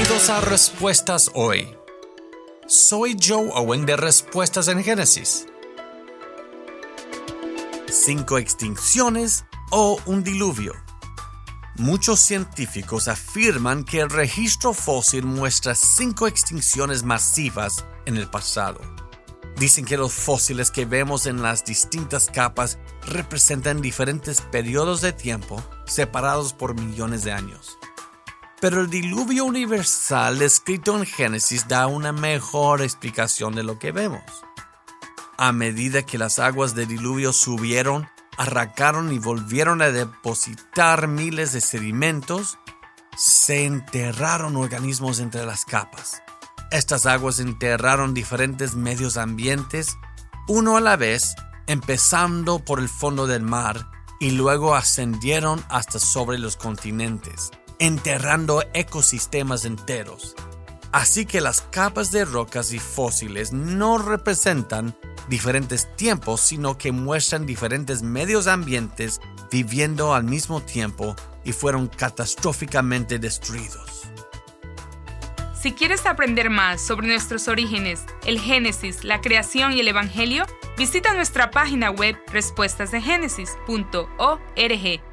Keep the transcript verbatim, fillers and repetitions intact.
Bienvenidos a Respuestas Hoy. Soy Joe Owen de Respuestas en Génesis. ¿Cinco extinciones o un diluvio? Muchos científicos afirman que el registro fósil muestra cinco extinciones masivas en el pasado. Dicen que los fósiles que vemos en las distintas capas representan diferentes periodos de tiempo separados por millones de años. Pero el diluvio universal descrito en Génesis da una mejor explicación de lo que vemos. A medida que las aguas del diluvio subieron, arrancaron y volvieron a depositar miles de sedimentos, se enterraron organismos entre las capas. Estas aguas enterraron diferentes medios ambientes, uno a la vez, empezando por el fondo del mar y luego ascendieron hasta sobre los continentes, enterrando ecosistemas enteros. Así que las capas de rocas y fósiles no representan diferentes tiempos, sino que muestran diferentes medios ambientes viviendo al mismo tiempo y fueron catastróficamente destruidos. Si quieres aprender más sobre nuestros orígenes, el Génesis, la creación y el Evangelio, visita nuestra página web respuestas de génesis punto org.